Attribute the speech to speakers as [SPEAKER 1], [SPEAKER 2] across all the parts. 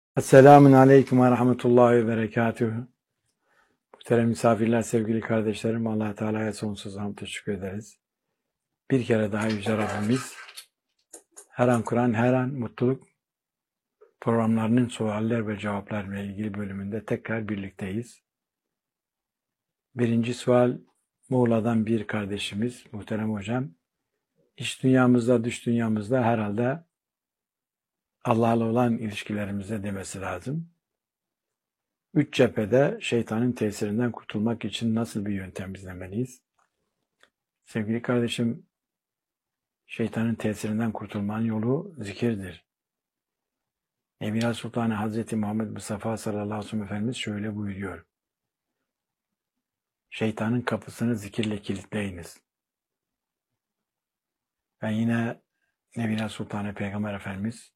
[SPEAKER 1] Esselamun Aleyküm ve Rahmetullahi ve Berekatühü. Muhterem misafirler, sevgili kardeşlerim, Allah Teala'ya sonsuz hamd teşekkür ederiz. Bir kere daha Yüce Rabbimiz, her an Kur'an, her an mutluluk programlarının sualler ve cevaplarla ilgili bölümünde tekrar birlikteyiz. Birinci sual, Muğla'dan bir kardeşimiz, muhterem hocam. İç dünyamızda, dış dünyamızda herhalde Allah'la olan ilişkilerimize demesi lazım. Üç cephede şeytanın tesirinden kurtulmak için nasıl bir yöntem izlemeliyiz? Sevgili kardeşim, şeytanın tesirinden kurtulmanın yolu zikirdir. Emine Sultanı Hazreti Muhammed Mustafa sallallahu aleyhi ve sellem Efendimiz şöyle buyuruyor. Şeytanın kapısını zikirle kilitleyiniz. Ve yine Nebine Sultanı Peygamber Efendimiz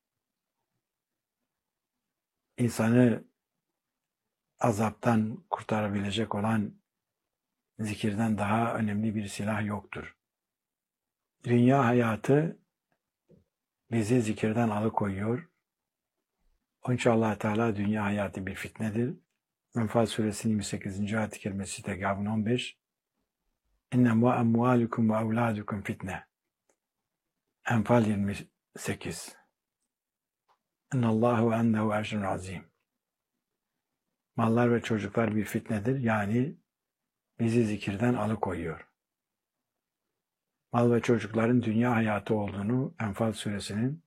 [SPEAKER 1] insanı azaptan kurtarabilecek olan zikirden daha önemli bir silah yoktur. Dünya hayatı bizi zikirden alıkoyuyor. Onun için Allah Teala dünya hayatı bir fitnedir. Enfal suresinin 28. ayet-i kerimesi Tegabun 15. İnnem ve emvalukum ve evladukum fitne. Enfal 28. İnnallahu ve ennehu eşrun azim. Mallar ve çocuklar bir fitnedir. Yani bizi zikirden alıkoyuyor. Mal ve çocukların dünya hayatı olduğunu Enfal suresinin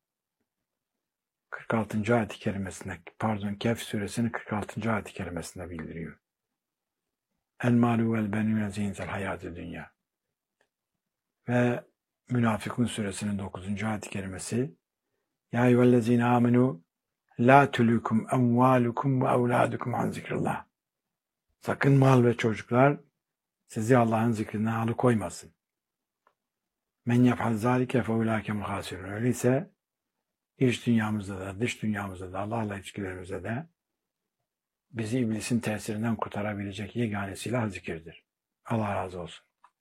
[SPEAKER 1] 46. ayet-i kerimesinde, Kehf suresinin 46. ayet-i kerimesinde bildiriyor. El malu vel benune zinetel hayatı dünya. Ve Münafıkun suresinin 9. ayet-i kerimesi Ya eyyühellezine amenu la tülükum emvalukum ve evladukum an zikrillah. Sakın mal ve çocuklar sizi Allah'ın zikrinden alıkoymasın. Men yef'al zâlike fe ulâkemul hâsirun. Öyleyse iç dünyamızda da dış dünyamızda da Allah'la ilişkilerimizde de bizi iblisin tesirinden kurtarabilecek yegane silah zikirdir. Allah razı olsun.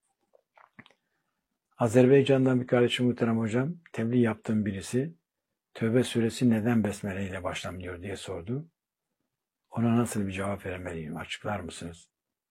[SPEAKER 1] Azerbaycan'dan bir kardeşim muhterem hocam, tebliğ yaptığım birisi Tövbe suresi neden besmele ile başlamıyor diye sordu. Ona nasıl bir cevap vermeliyim? Açıklar mısınız?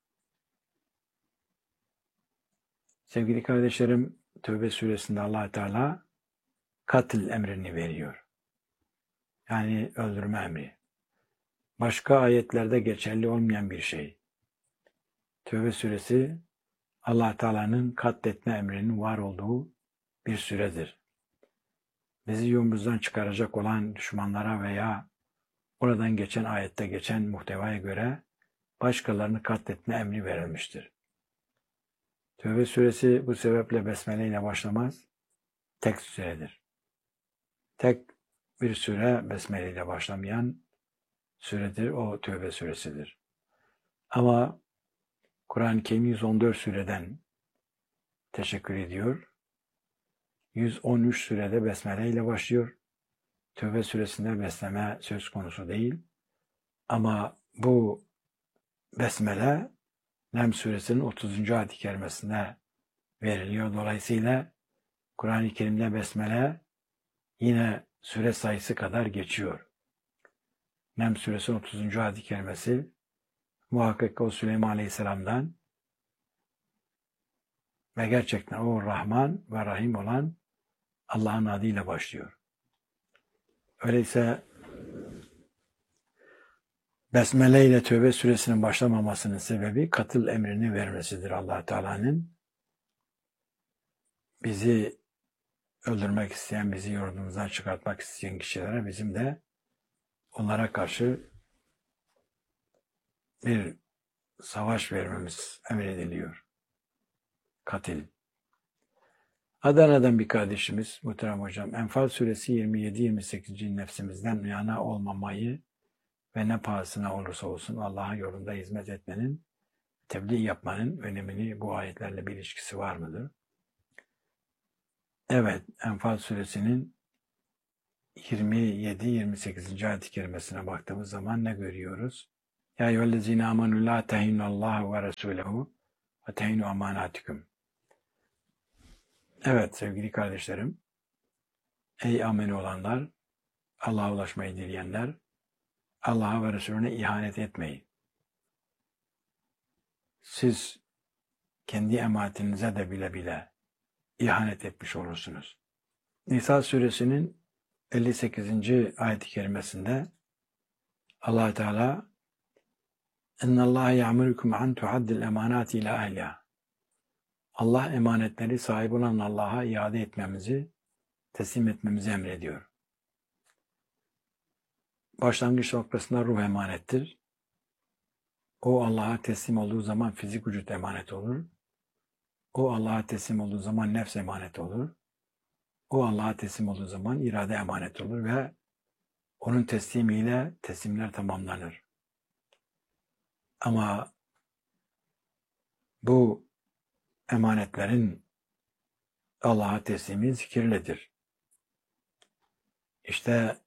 [SPEAKER 1] Sevgili kardeşlerim, Tövbe suresinde Allah Teala katil emrini veriyor. Yani öldürme emri. Başka ayetlerde geçerli olmayan bir şey. Tövbe suresi Allah Teala'nın katletme emrinin var olduğu bir süredir. Bizi yolumuzdan çıkaracak olan düşmanlara veya oradan geçen ayette geçen muhtevaya göre başkalarını katletme emri verilmiştir. Tövbe suresi bu sebeple besmele ile başlamaz, tek süredir. Tek bir süre besmele ile başlamayan süredir, o Tövbe suresidir. Ama Kur'an-ı Kerim 114 sureden teşekkür ediyor. 113 surede besmele ile başlıyor. Tövbe suresinde besmele söz konusu değil. Ama bu besmele Nem suresinin 30. ayet-i kerimesinde veriliyor. Dolayısıyla Kur'an-ı Kerim'de besmele yine süre sayısı kadar geçiyor. Nem suresinin 30. ayet-i kerimesi muhakkak o Süleyman Aleyhisselam'dan ve gerçekten o Rahman ve Rahim olan Allah'ın adıyla başlıyor. Öyleyse besmele ile Tövbe suresinin başlamamasının sebebi katıl emrini vermesidir Allah Teala'nın. Bizi öldürmek isteyen, bizi yurdumuzdan çıkartmak isteyen kişilere bizim de onlara karşı bir savaş vermemiz emrediliyor. Katil. Adana'dan bir kardeşimiz, muhterem hocam, Enfal suresi 27-28. nefsimizden yana olmamayı ve ne pahasına olursa olsun Allah'ın yolunda hizmet etmenin, tebliğ yapmanın önemini bu ayetlerle bir ilişkisi var mıdır? Evet, Enfal suresinin 27-28. ayet-i kerimesine baktığımız zaman ne görüyoruz? Ya eyyühellezine amenu la tehinullaha ve resulehu ve tehinu amanatikum. Evet sevgili kardeşlerim, ey amin olanlar, Allah'a ulaşmayı dileyenler, Allah'a ve Resulüne ihanet etmeyin. Siz kendi emanetinize de bile bile ihanet etmiş olursunuz. Nisa suresinin 58. ayet-i kerimesinde Allah Teala "İnnallâhe ya'murukum an tuhaddil emanati ila ehliha." Allah emanetleri sahip olan Allah'a iade etmemizi, teslim etmemizi emrediyor. Başlangıç noktasında ruh emanettir. O Allah'a teslim olduğu zaman fizik vücut emanet olur. O Allah'a teslim olduğu zaman nefs emanet olur. O Allah'a teslim olduğu zaman irade emanet olur ve onun teslimiyle teslimler tamamlanır. Ama bu emanetlerin Allah'a teslimi zikirledir. İşte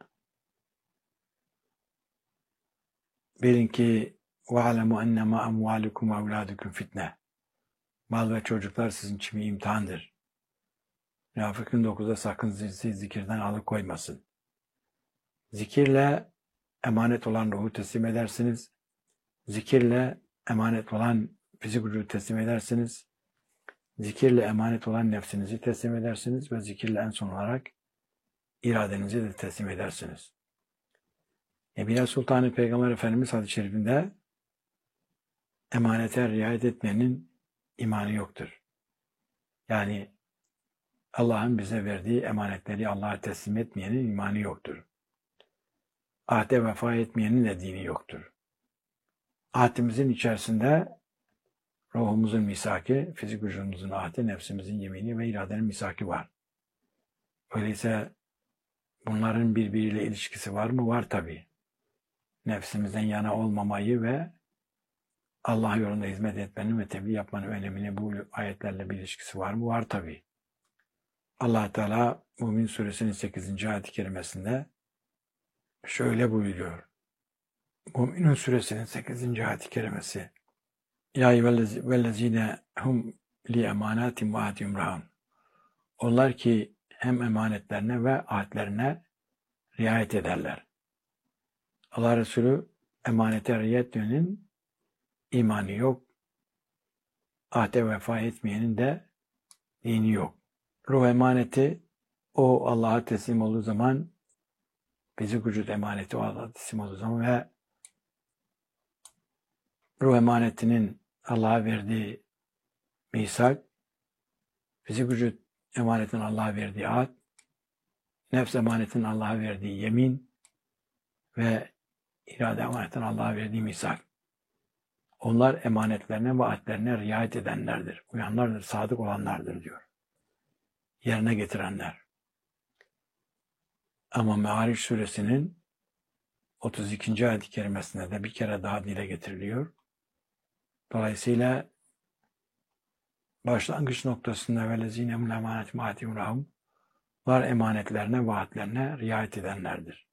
[SPEAKER 1] bilin ki وَعَلَمُوا اَنَّمَا اَمْوَالُكُمْ وَاَوْلَادُكُمْ fitne. Mal ve çocuklar sizin için bir imtihandır. Münafıkın 9'da sakın sizi zikirden alıkoymasın. Zikirle emanet olan ruhu teslim edersiniz. Zikirle emanet olan fizik vücudu teslim edersiniz. Zikirle emanet olan nefsinizi teslim edersiniz ve zikirle en son olarak iradenizi de teslim edersiniz. Nebiler Sultanı Peygamber Efendimiz hadis-i şerifinde emanete riayet etmeyenin imanı yoktur. Yani Allah'ın bize verdiği emanetleri Allah'a teslim etmeyenin imanı yoktur. Ahde vefa etmeyenin de dini yoktur. Ahdimizin içerisinde ruhumuzun misaki, fizik vücudumuzun ahdi, nefsimizin yemini ve iradenin misaki var. Öyleyse bunların birbiriyle ilişkisi var mı? Var tabii. Nefsimizden yana olmamayı ve Allah yolunda hizmet etmenin ve tebliğ yapmanın önemini bu ayetlerle bir ilişkisi var mı? Var tabii. Allah Teala Mümin Suresinin 8. ayet-i kerimesinde şöyle buyuruyor. Müminun Suresinin 8. ayet-i kerimesi. Ya eyyühellezine hum li emanatim ve ahdihim rahun. Onlar ki hem emanetlerine ve ahdlerine riayet ederler. Allah Resulü emanete riayet edenin imanı yok. Ahde vefa etmeyenin de dini yok. Ruh emaneti o Allah'a teslim olduğu zaman, fizik vücut emaneti o Allah'a teslim olduğu zaman ve ruh emanetinin Allah'a verdiği misak, fizik vücut emanetinin Allah'a verdiği ahd, nefs emanetinin Allah'a verdiği yemin ve irade emanetinin Allah'a verdiği misak. Onlar emanetlerine ve ahdlerine riayet edenlerdir. Uyanlardır, sadık olanlardır diyor. Yerine getirenler. Ama Me'ariç suresinin 32. ayet-i kerimesinde de bir kere daha dile getiriliyor. Dolayısıyla başlangıç noktasında velezine min emanet ma'atim rahum var emanetlerine, vaatlerine riayet edenlerdir.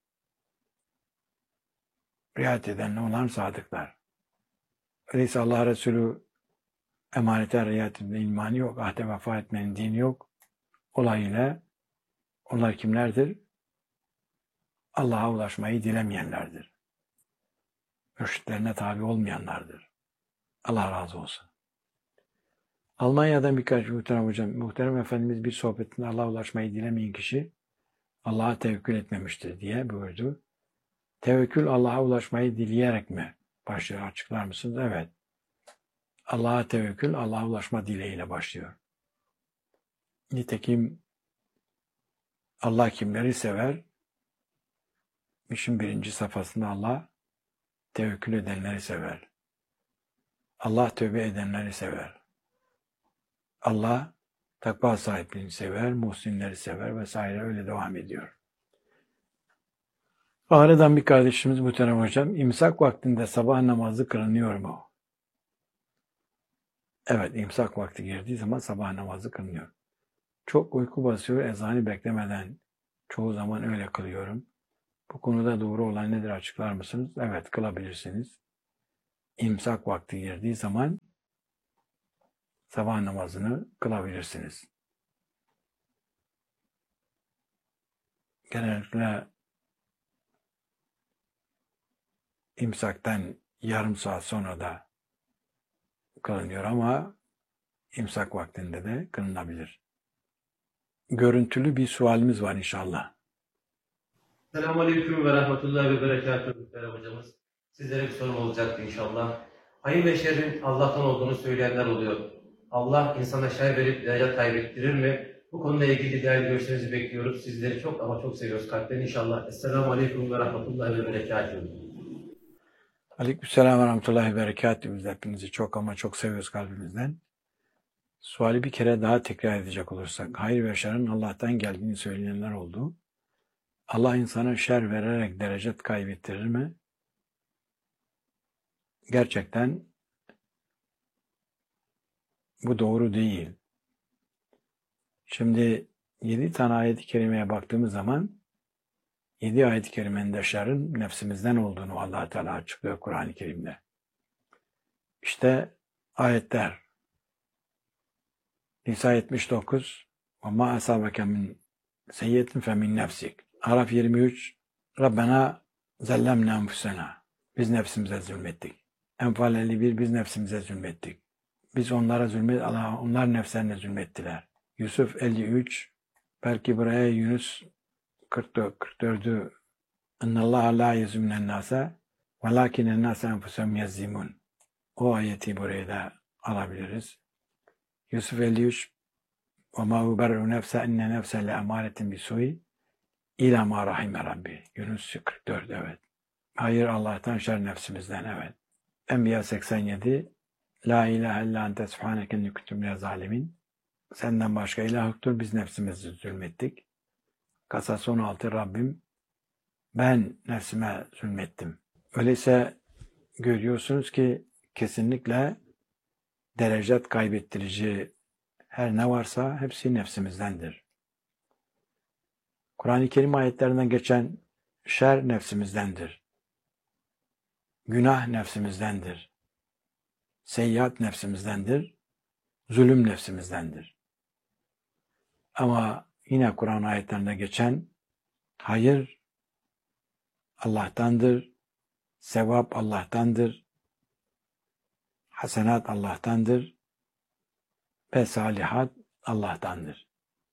[SPEAKER 1] Riayet edenler olan sadıklar. Öyleyse Allah Resulü emanete riayet etmenin imanı yok, ahde vefa etmenin dini yok. Olayıyla onlar kimlerdir? Allah'a ulaşmayı dilemeyenlerdir. Mürşitlerine tabi olmayanlardır. Allah razı olsun. Almanya'dan birkaç muhterem hocam, muhterem efendimiz bir sohbetinde Allah'a ulaşmayı dilemeyen kişi Allah'a tevekkül etmemiştir diye buyurdu. Tevekkül Allah'a ulaşmayı dileyerek mi başlıyor? Açıklar mısınız? Evet. Allah'a tevekkül Allah'a ulaşma dileğiyle başlıyor. Nitekim Allah kimleri sever? İşin 1. safhasında Allah tevekkül edenleri sever. Allah tövbe edenleri sever. Allah takva sahiplerini sever, muhsinleri sever vesaire öyle devam ediyor. Ağrı'dan bir kardeşimiz muhterem hocam, imsak vaktinde sabah namazı kılınıyor mu? Evet, imsak vakti girdiği zaman sabah namazı kılınıyor. Çok uyku basıyor, ezanı beklemeden çoğu zaman öyle kılıyorum. Bu konuda doğru olan nedir açıklar mısınız? Evet, kılabilirsiniz. İmsak vakti girdiği zaman sabah namazını kılabilirsiniz. Genellikle imsaktan yarım saat sonra da kılınıyor ama imsak vaktinde de kılınabilir. Görüntülü bir sualimiz var inşallah.
[SPEAKER 2] Selamünaleyküm ve rahmetullahi ve berekatuhu muhterem hocamız. Sizlere bir sorum olacaktı inşallah. Hayır ve şerrin Allah'tan olduğunu söyleyenler oluyor. Allah insana şer verip derece kaybettirir mi? Bu konuyla ilgili değerli görüşlerinizi bekliyoruz. Sizleri çok ama çok seviyoruz kalpten inşallah. Esselamu ve rahmetullahi ve berekatuhu.
[SPEAKER 1] Aleykümselam ve rahmetullahi ve berekatuhu. Biz hepinizi çok ama çok seviyoruz kalbimizden. Suali bir kere daha tekrar edecek olursak, hayır ve şerrin Allah'tan geldiğini söyleyenler oldu. Allah insana şer vererek derece kaybettirir mi? Gerçekten bu doğru değil. Şimdi 7 tane ayet-i kerimeye baktığımız zaman 7 ayet-i kerimenin de şerrin nefsimizden olduğunu Allah Teala açıklıyor Kur'an-ı Kerim'de. İşte ayetler. Nisa 79 وَمَا أَصَابَكَ مِنْ سَيِّئَةٍ فَمِنْ نَفْسِكَ. Araf 23 Rabbena zellemna enfusena. Biz nefsimize zulmettik. Enfal 51 biz nefsimize zulmettik. Biz onlara zulmettik. Onlar nefslerine zulmettiler. Yusuf 53 belki buraya Yunus 44'ü اَنَّallâhe lâ yezûmnen nâse velâkinen nâse enfusehum yezzîmûn. O ayeti buraya da alabiliriz. Yusuf 53 وَمَا هُبَرُّ نَفْسَ اِنَّ نَفْسَ لَاَمَارَةٍ بِسُوءٍ İlâ mâ rahime Rabbi. Yunus 44 evet. Hayır Allah'tan, şer nefsimizden evet. Enbiya 87 La ilahe illa ente subhaneke inni kuntu minez zalimin. Senden başka ilah yoktur, biz nefsimizi zulmettik. Kasas 16 Rabbim ben nefsime zulmettim. Öyleyse görüyorsunuz ki kesinlikle derecet kaybettirici her ne varsa hepsi nefsimizdendir. Kur'an-ı Kerim ayetlerinden geçen şer nefsimizdendir. Günah nefsimizdendir. Seyyiat nefsimizdendir. Zulüm nefsimizdendir. Ama yine Kur'an ayetlerinde geçen hayır Allah'tandır. Sevap Allah'tandır. Hasenat Allah'tandır. Ve salihat Allah'tandır.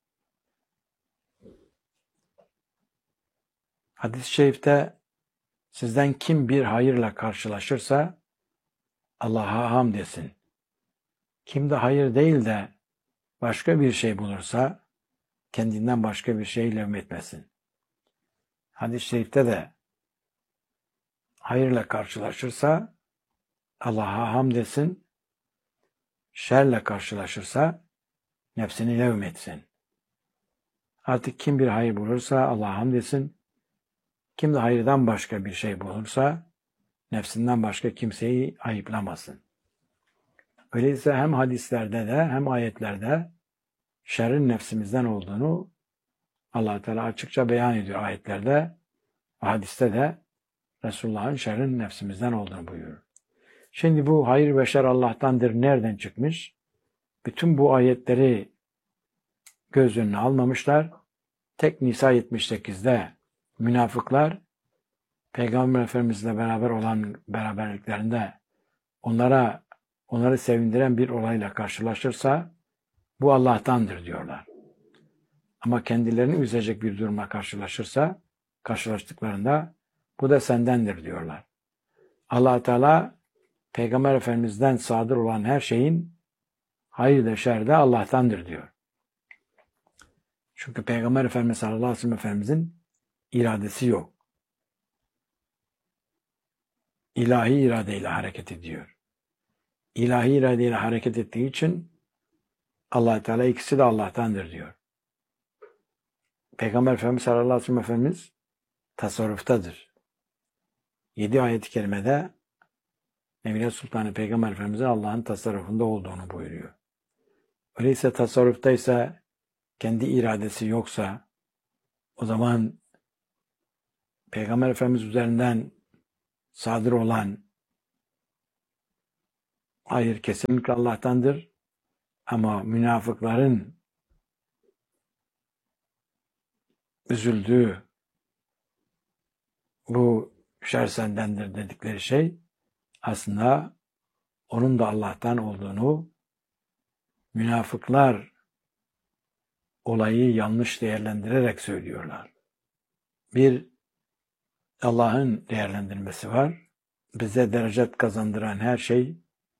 [SPEAKER 1] Hadis-i şerifte sizden kim bir hayırla karşılaşırsa Allah'a hamd etsin. Kim de hayır değil de başka bir şey bulursa kendinden başka bir şey levmetmesin. Hadis-i şerifte de hayırla karşılaşırsa Allah'a hamd etsin. Şerle karşılaşırsa nefsini levmetsin. Artık kim bir hayır bulursa Allah'a hamd etsin. Kim de hayırdan başka bir şey bulursa nefsinden başka kimseyi ayıplamasın. Öyleyse hem hadislerde de hem ayetlerde şerrin nefsimizden olduğunu Allah Teala açıkça beyan ediyor ayetlerde. Hadiste de Resulullah'ın şerrin nefsimizden olduğunu buyuruyor. Şimdi bu hayır ve şer Allah'tandır nereden çıkmış? Bütün bu ayetleri göz önüne almamışlar. Tek Nisa 78'de münafıklar Peygamber Efendimizle beraber olan beraberliklerinde onları sevindiren bir olayla karşılaşırsa bu Allah'tandır diyorlar. Ama kendilerini üzecek bir durumla karşılaştıklarında bu da sendendir diyorlar. Allah Teala Peygamber Efendimiz'den sadır olan her şeyin hayır da şer de Allah'tandır diyor. Çünkü Peygamber Efendimiz sallallahu aleyhi ve sellem Efendimiz'in iradesi yok. İlahi iradeyle hareket ediyor. İlahi iradeyle hareket ettiği için Allah Teala ikisi de Allah'tandır diyor. Peygamber Efendimiz sallallahu aleyhi ve sellem Efendimiz tasarruftadır. 7 ayet-i kerimede Emine Sultanı Peygamber Efendimiz'in Allah'ın tasarrufunda olduğunu buyuruyor. Öyleyse tasarruftaysa, kendi iradesi yoksa, o zaman Peygamber Efendimiz üzerinden sadır olan hayır kesinlikle Allah'tandır. Ama münafıkların üzüldüğü bu şer sendendir dedikleri şey aslında onun da Allah'tan olduğunu, münafıklar olayı yanlış değerlendirerek söylüyorlar. Bir Allah'ın değerlendirmesi var. Bize derecet kazandıran her şey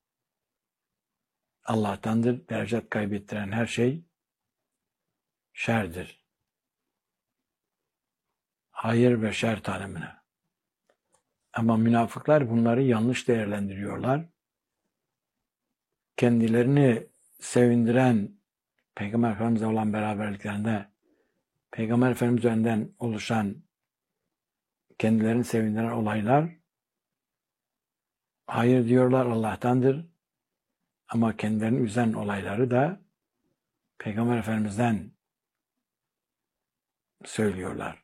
[SPEAKER 1] Allah'tandır. Derecet kaybettiren her şey şerdir. Hayır ve şer tanımını. Ama münafıklar bunları yanlış değerlendiriyorlar. Kendilerini sevindiren Peygamber Efendimiz'le olan beraberliklerinde Peygamber Efendimiz üzerinden oluşan kendilerini sevindiren olaylar hayır diyorlar Allah'tandır. Ama kendilerini üzen olayları da Peygamber Efendimiz'den söylüyorlar.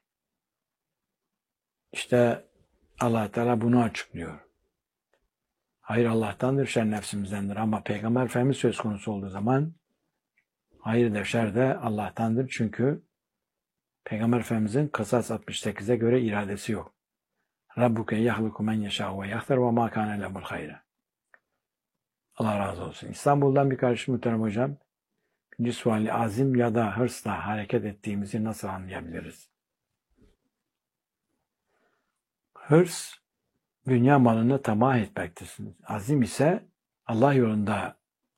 [SPEAKER 1] İşte Allah Teala bunu açıklıyor. Hayır Allah'tandır, şer nefsimizdendir. Ama Peygamber Efendimiz söz konusu olduğu zaman hayır de şer de Allah'tandır. Çünkü Peygamber Efendimiz'in Kısas 68'e göre iradesi yok. Rabbuke yahluku men yeşâ ve yahtar ve mâ kâne lehumul hayre. Allah razı olsun. İstanbul'dan bir kardeşim muhterem hocam. Birinci suali azim ya da hırsla hareket ettiğimizi nasıl anlayabiliriz? Hırs, dünya malını tamah etmektir. Azim ise Allah yolunda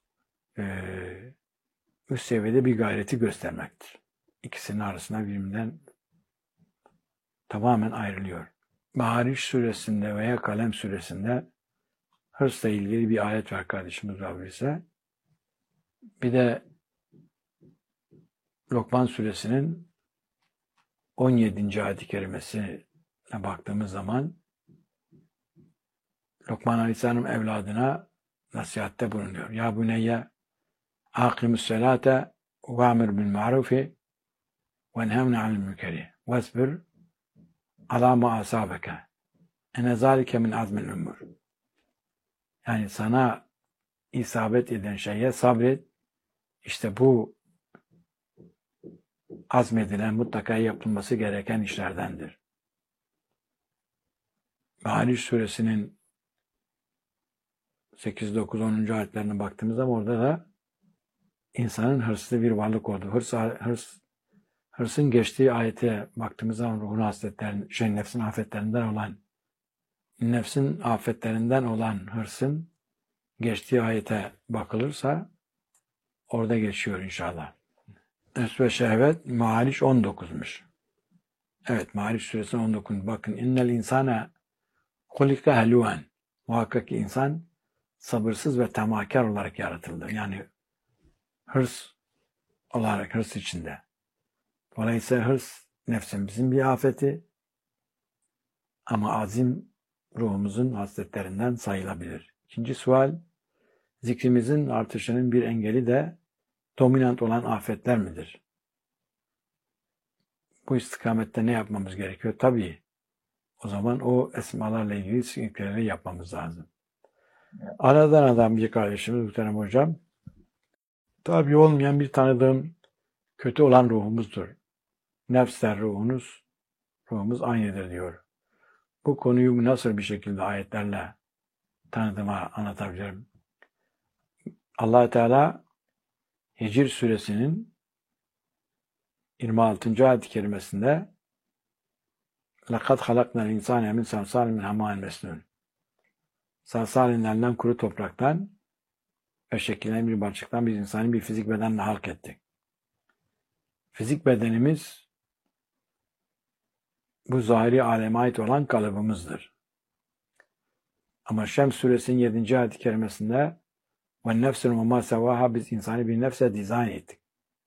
[SPEAKER 1] üst seviyede bir gayreti göstermektir. İkisinin arasında birbirinden tamamen ayrılıyor. Ma'ariç suresinde veya Kalem suresinde hırsla ilgili bir ayet var kardeşimiz Rabbimize. Bir de Lokman suresinin 17. ayet-i kerimesine baktığımız zaman Lokman Aleyhisselam evladına nasihatte bulunuyor. Ya buneyye akimus selate ve amir bil ma'rufi ve nhevne anil mükeri vesbir ala ma asabeke ene zalike min azmil umur. Yani sana isabet eden şeye sabret. İşte bu azmedilen, mutlaka yapılması gereken işlerdendir. Ma'ariç suresinin 8, 9, 10. ayetlerine baktığımız zaman orada da insanın hırslı bir varlık olduğu, hırsın geçtiği ayete baktığımız zaman ruhun hasletlerin, nefsin afetlerinden olan hırsın geçtiği ayete bakılırsa orada geçiyor inşallah. Nefs ve şehvet Ma'ariç 19'muş. Evet, Ma'ariç suresinin 19. Bakın innel insane hulika helûen. Muhakkak ki insan sabırsız ve tamahkar olarak yaratıldı. Yani hırs olarak, hırs içinde. Dolayısıyla hırs nefsimizin bir afeti ama azim ruhumuzun hasletlerinden sayılabilir. İkinci sual, zikrimizin artışının bir engeli de dominant olan afetler midir? Bu istikamette ne yapmamız gerekiyor? Tabii o zaman o esmalarla ilgili zikirleri yapmamız lazım. Adana'dan bir kardeşimiz muhterem hocam, tabii olmayan bir tanıdığım kötü olan ruhumuzdur. Nefsler ruhumuz aynıdır diyor. Bu konuyu nasıl bir şekilde ayetlerle tanıdığıma anlatabilirim. Allah Teala Hicr suresinin 26. ayet-i kerimesinde لَقَدْ خَلَقْنَا الْاِنْسَانَ مِنْ سَلْصَالٍ مِنْ حَمَاءٍ مَسْنُونٍ Salsalinden kuru topraktan ve şekillenen bir balçıktan biz insanı bir fizik bedenle halk ettik. Fizik bedenimiz bu zahiri aleme ait olan kalıbımızdır. Ama Şems suresinin 7. ayet-i kerimesinde وَالنَّفْسُ وَمَا سَوَاهَا biz insanı bir nefse dizayn ettik.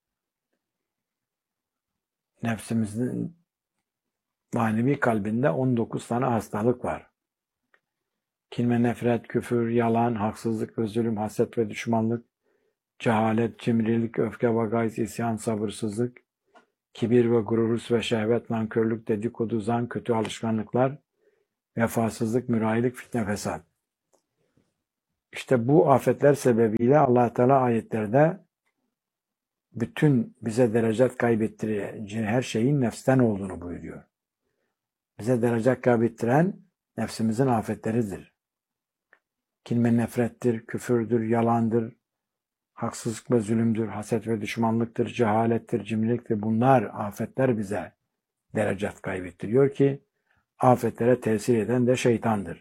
[SPEAKER 1] Nefsimizin manevi kalbinde 19 tane hastalık var. Kin ve nefret, küfür, yalan, haksızlık ve zulüm, haset ve düşmanlık, cehalet, cimrilik, öfke ve gayz, isyan, sabırsızlık, kibir ve gurur, hırs ve şehvet, nankörlük, dedikodu, zan, kötü alışkanlıklar, vefasızlık, mürahilik, fitne, fesat. İşte bu afetler sebebiyle Allah Teala ayetlerde bütün bize derecet kaybettireceği her şeyin nefsten olduğunu buyuruyor. Bize derecet kaybettiren nefsimizin afetleridir. Kin ve nefrettir, küfürdür, yalandır, haksızlık ve zulümdür, haset ve düşmanlıktır, cehalettir, cimriliktir. Bunlar afetler bize derecat kaybettiriyor ki afetlere tesir eden de şeytandır.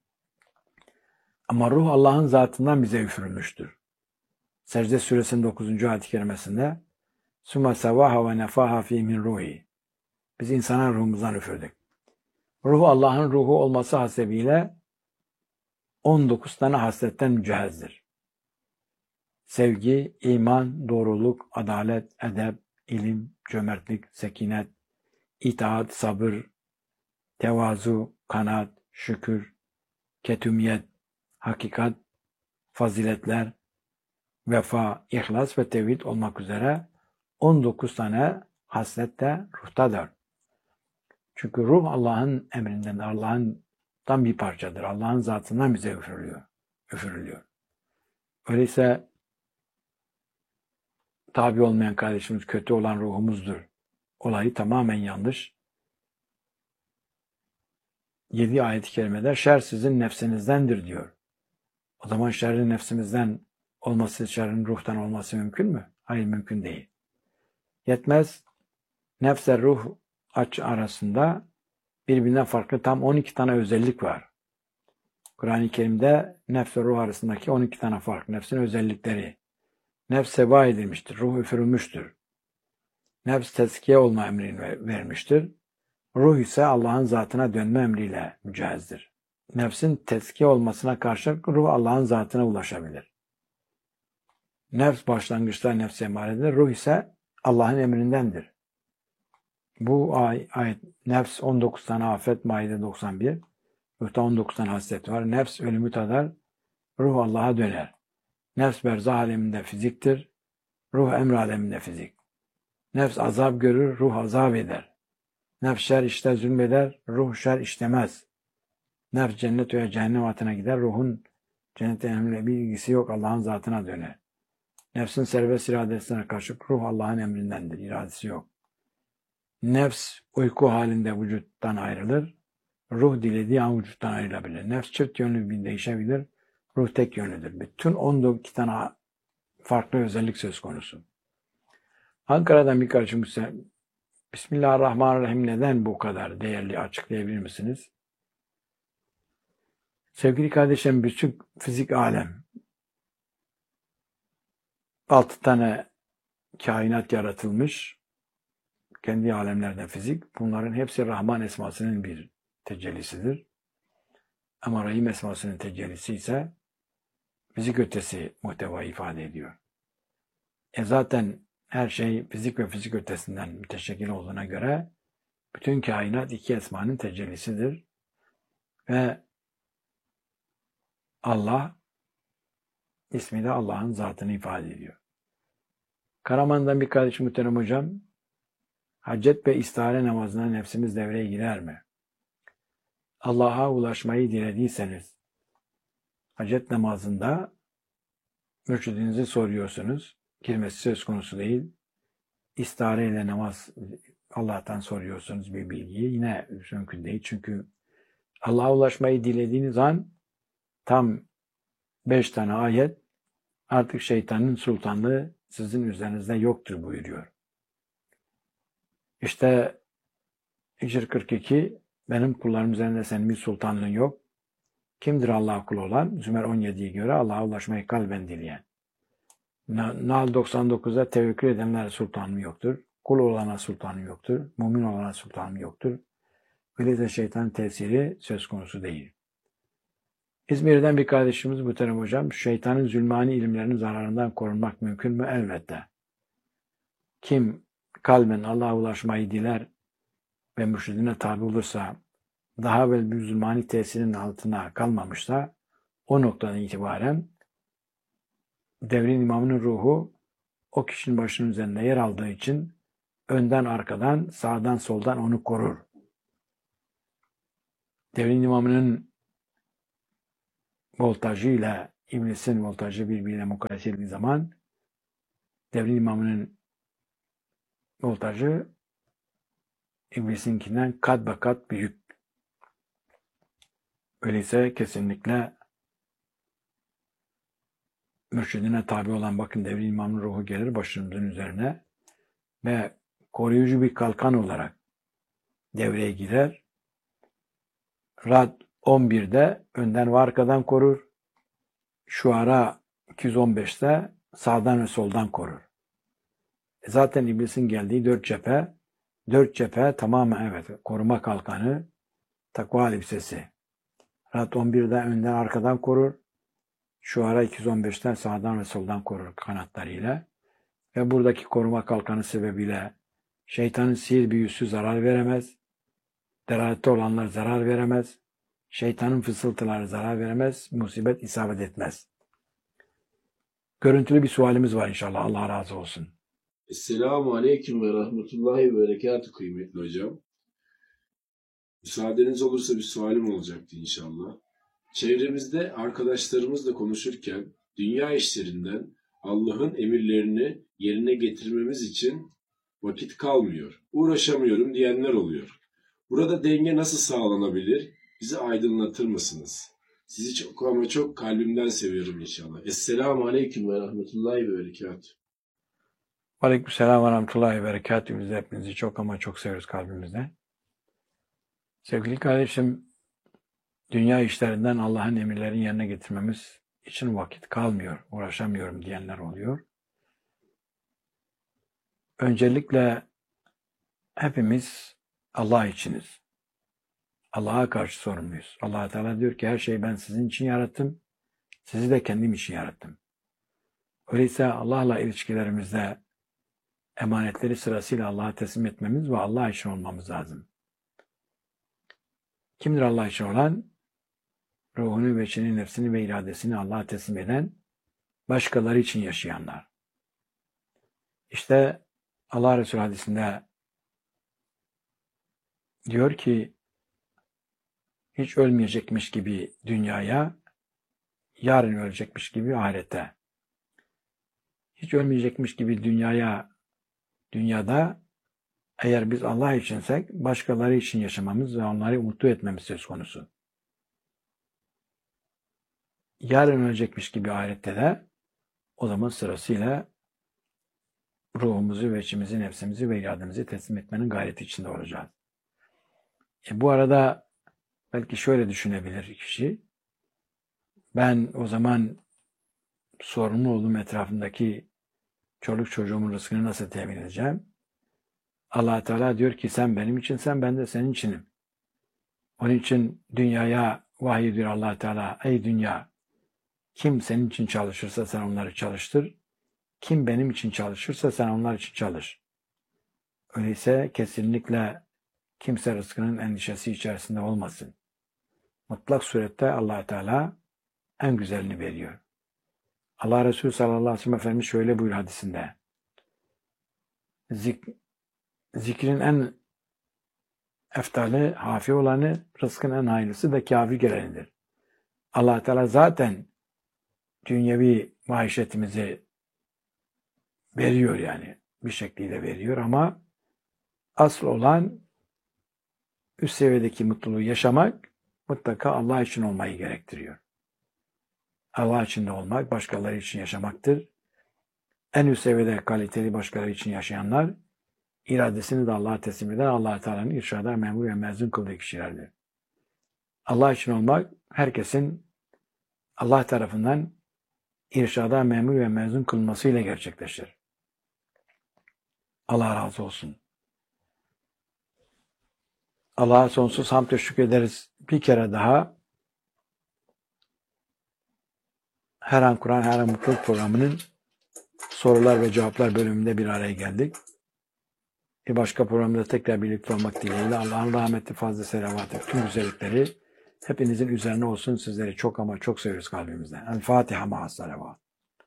[SPEAKER 1] Ama ruh Allah'ın zatından bize üfürülmüştür. Secde suresinin 9. ayet-i kerimesinde Sümme sevaha ve nefaha fî min ruhi. Biz insana ruhumuzdan üfürdük. Ruh Allah'ın ruhu olması hasebiyle 19 tane hasletten mücehhezdir. Sevgi, iman, doğruluk, adalet, edep, ilim, cömertlik, sekinet, itaat, sabır, tevazu, kanaat, şükür, ketümiyet, hakikat, faziletler, vefa, ihlas ve tevhid olmak üzere 19 tane haslet de ruhtadır. Çünkü ruh Allah'ın emrinden, Allah'tan bir parçadır. Allah'ın zatından bize üfürülüyor. Öyleyse tabi olmayan kardeşimiz kötü olan ruhumuzdur. Olayı tamamen yanlış. 7 ayet-i kerimede şer sizin nefsinizdendir diyor. O zaman şerrin nefsimizden olması, şerrin ruhtan olması mümkün mü? Hayır, mümkün değil. Yetmez, nefsle ruh arasında birbirinden farklı tam 12 tane özellik var. Kur'an-ı Kerim'de nefs ve ruh arasındaki 12 tane fark, nefsin özellikleri. Nefs seba edilmiştir, ruh üfürülmüştür. Nefs tezkiye olma emrini vermiştir. Ruh ise Allah'ın zatına dönme emriyle mücehhezdir. Nefsin tezkiye olmasına karşılık ruh Allah'ın zatına ulaşabilir. Nefs başlangıçta nefse emaredir, ruh ise Allah'ın emrindendir. Bu ayet, nefs 19 tane afet, Maide 91. Ruhta 19 tane haslet var. Nefs ölümü tadar, ruh Allah'a döner. Nefs berzah aleminde fiziktir, ruh emr aleminde fizik. Nefs azap görür, ruh azap eder. Nefs şer işte zulmeder, ruh şer işlemez. Nefs cennet veya cehennem atına gider, ruhun cennete emriyle bir ilgisi yok, Allah'ın zatına döner. Nefsin serbest iradesine karşılık ruh Allah'ın emrindendir, iradesi yok. Nefs uyku halinde vücuttan ayrılır, ruh dilediği an vücuttan ayrılabilir. Nefs çift yönlü bir değişebilir, ruh tek yönlüdür. Bütün 12 tane farklı özellik söz konusu. Ankara'dan bir kardeşimiz Bismillahirrahmanirrahim neden bu kadar değerli açıklayabilir misiniz? Sevgili kardeşlerim, bütün fizik alem 6 tane kainat yaratılmış. Kendi alemlerden fizik. Bunların hepsi Rahman esmasının bir tecellisidir. Ama Rahim esmasının tecellisi ise fizik ötesi muhteva ifade ediyor. Zaten her şey fizik ve fizik ötesinden müteşekkil olduğuna göre bütün kainat iki esmanın tecellisidir. Ve Allah ismi de Allah'ın zatını ifade ediyor. Karaman'dan bir kardeşim muhterem hocam, hacet ve istihare namazına nefsimiz devreye girer mi? Allah'a ulaşmayı dilediyseniz, hacet namazında mürşidinizi soruyorsunuz. Girmesi söz konusu değil. İstihare ile namaz, Allah'tan soruyorsunuz bir bilgiyi. Yine mümkün değil. Çünkü Allah'a ulaşmayı dilediğiniz an tam 5 tane ayet artık şeytanın sultanlığı sizin üzerinizde yoktur buyuruyor. İşte Hicr 42 benim kullarım üzerinde senin bir sultanlığın yok. Kimdir Allah'a kul olan? Zümer 17'ye göre Allah'a ulaşmayı kalben dileyen. Nahl 99'da tevekkül edenlere sultanım yoktur. Kul olana sultanım yoktur. Mümin olana sultanım yoktur. Öyleyse şeytanın tesiri söz konusu değil. İzmir'den bir kardeşimiz muhterem hocam, şeytanın zulmani ilimlerinin zararından korunmak mümkün mü? Elbette. Kim kalben Allah'a ulaşmayı diler ve mürşidine tabi olursa, daha evvel bir zulmani tesirinin altına kalmamışsa, o noktadan itibaren devrin imamının ruhu o kişinin başının üzerinde yer aldığı için önden arkadan, sağdan soldan onu korur. Devrin imamının voltajı ile iblisin voltajı birbirine mukayese edildiği zaman devrin imamının voltajı iblisinkinden kat be kat büyük. Öyleyse kesinlikle mürşidine tabi olan bakın devri imamın ruhu gelir başımızın üzerine ve koruyucu bir kalkan olarak devreye girer. Rad 11'de önden ve arkadan korur. Şuara 215'te sağdan ve soldan korur. Zaten iblisin geldiği dört cephe tamamen evet koruma kalkanı, takva elbisesi. Rad 11'de önden arkadan korur. Şuara 215'ten sağdan ve soldan korur kanatlarıyla. Ve buradaki koruma kalkanı sebebiyle şeytanın sihir büyüsü zarar veremez. Delalette olanlar zarar veremez. Şeytanın fısıltıları zarar veremez. Musibet isabet etmez. Görüntülü bir sualimiz var inşallah. Allah razı olsun.
[SPEAKER 3] Esselamu Aleyküm ve Rahmetullahi ve Berekatü kıymetli hocam. Müsaadeniz olursa bir sualim olacaktı inşallah. Çevremizde arkadaşlarımızla konuşurken dünya işlerinden Allah'ın emirlerini yerine getirmemiz için vakit kalmıyor, uğraşamıyorum diyenler oluyor. Burada denge nasıl sağlanabilir? Bizi aydınlatır mısınız? Sizi çok ama çok kalbimden seviyorum inşallah. Esselamu Aleyküm ve Rahmetullahi ve Berekatü.
[SPEAKER 1] Aleykümselam ve rahmetullahi ve berekatühü. Biz de hepinizi çok ama çok seviyoruz kalbimizde. Sevgili kardeşim, dünya işlerinden Allah'ın emirlerini yerine getirmemiz için vakit kalmıyor, uğraşamıyorum diyenler oluyor. Öncelikle hepimiz Allah içiniz. Allah'a karşı sorumluyuz. Allah Teala diyor ki her şeyi ben sizin için yarattım, sizi de kendim için yarattım. Öyleyse Allah'la ilişkilerimizde emanetleri sırasıyla Allah'a teslim etmemiz ve Allah için olmamız lazım. Kimdir Allah için olan? Ruhunu, veçini, nefsini ve iradesini Allah'a teslim eden, başkaları için yaşayanlar. İşte Allah Resulü hadisinde diyor ki, hiç ölmeyecekmiş gibi dünyaya, yarın ölecekmiş gibi ahirete. Hiç ölmeyecekmiş gibi dünyada eğer biz Allah içinsek başkaları için yaşamamız ve onları mutlu etmemiz söz konusu. Yarın ölecekmiş gibi ahirette de o zaman sırasıyla ruhumuzu, veçimizi, nefsimizi ve irademizi teslim etmenin gayreti içinde olacağız. Bu arada belki şöyle düşünebilir kişi, ben o zaman sorumlu olduğum etrafındaki çoluk çocuğumun rızkını nasıl temin edeceğim? Allah Teala diyor ki sen benim içinsen ben de senin içinim. Onun için dünyaya vahiy ediyor Allah Teala. Ey dünya, kim senin için çalışırsa sen onları çalıştır. Kim benim için çalışırsa sen onlar için çalış. Öyleyse kesinlikle kimse rızkının endişesi içerisinde olmasın. Mutlak surette Allah Teala en güzelini veriyor. Allah Resulü sallallahu aleyhi ve sellem Efendimiz şöyle buyuruyor hadisinde. Zikrin en eftali, hafi olanı, rızkın en hayırlısı da kâfi gelenidir. Allah Teala zaten dünyevi maişetimizi veriyor yani. Bir şekliyle veriyor ama asıl olan üst seviyedeki mutluluğu yaşamak mutlaka Allah için olmayı gerektiriyor. Allah için de olmak, başkaları için yaşamaktır. En üst seviyede kaliteli başkaları için yaşayanlar, iradesini de Allah'a teslim eden Allah Teala'nın irşada memur ve mezun kıldığı kişilerdir. Allah için olmak, herkesin Allah tarafından irşada memur ve mezun kılmasıyla gerçekleşir. Allah razı olsun. Allah'a sonsuz hamd ve şükrederiz. Bir kere daha Her An Kur'an, Her An Mutluluk programının sorular ve cevaplar bölümünde bir araya geldik. Bir başka programda tekrar birlikte olmak dileğiyle Allah'ın rahmeti, fazla selavatı, tüm güzellikleri hepinizin üzerine olsun. Sizleri çok ama çok seviyoruz kalbimizden. El Fatiha ma'as salavat.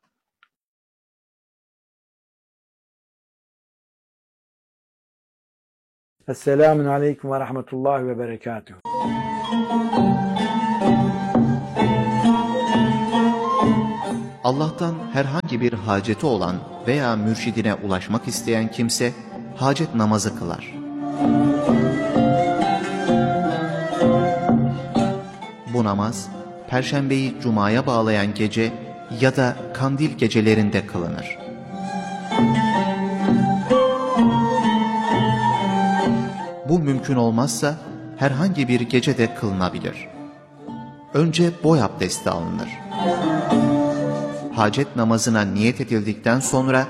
[SPEAKER 1] Esselamun aleyküm ve rahmetullahi ve berekatuhu.
[SPEAKER 4] Allah'tan herhangi bir haceti olan veya mürşidine ulaşmak isteyen kimse hacet namazı kılar. bu namaz, Perşembeyi Cuma'ya bağlayan gece ya da kandil gecelerinde kılınır. Bu mümkün olmazsa herhangi bir gecede kılınabilir. Önce boy abdesti alınır. Hacet namazına niyet edildikten sonra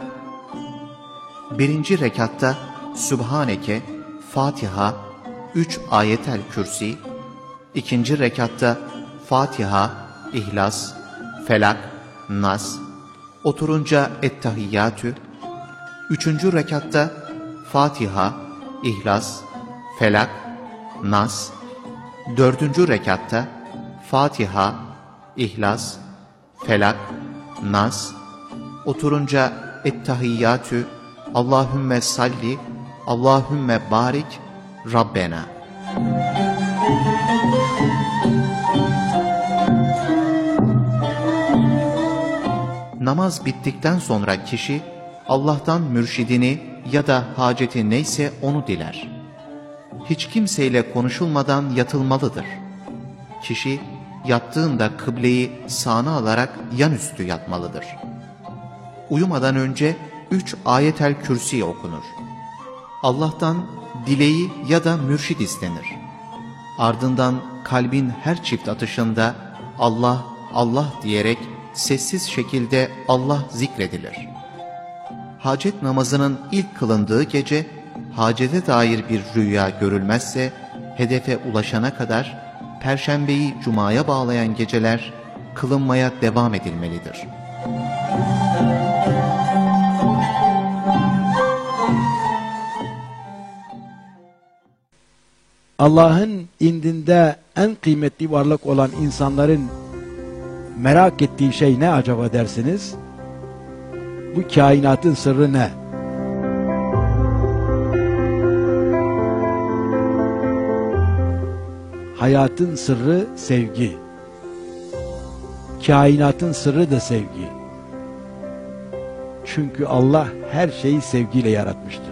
[SPEAKER 4] 1. rekatta Sübhaneke, Fatiha, 3 ayetel kürsi, 2. rekatta Fatiha, İhlas, Felak, Nas, oturunca Ettehiyyatü, 3. rekatta Fatiha, İhlas, Felak, Nas, 4. rekatta Fatiha, İhlas, Felak, Nas, oturunca Ettehiyyatü, Allahümme salli, Allahümme barik, Rabbena. Namaz bittikten sonra kişi Allah'tan mürşidini ya da haceti neyse onu diler. Hiç kimseyle konuşulmadan yatılmalıdır. Kişi yattığında kıbleyi sağına alarak yanüstü yatmalıdır. Uyumadan önce 3 ayetel kürsi okunur. Allah'tan dileği ya da mürşid istenir. Ardından kalbin her çift atışında Allah, Allah diyerek sessiz şekilde Allah zikredilir. Hacet namazının ilk kılındığı gece, hacete dair bir rüya görülmezse, hedefe ulaşana kadar Perşembeyi Cuma'ya bağlayan geceler kılınmaya devam edilmelidir.
[SPEAKER 5] Allah'ın indinde en kıymetli varlık olan insanların merak ettiği şey ne acaba dersiniz? Bu kainatın sırrı ne? Hayatın sırrı sevgi. Kainatın sırrı da sevgi. Çünkü Allah her şeyi sevgiyle yaratmıştır.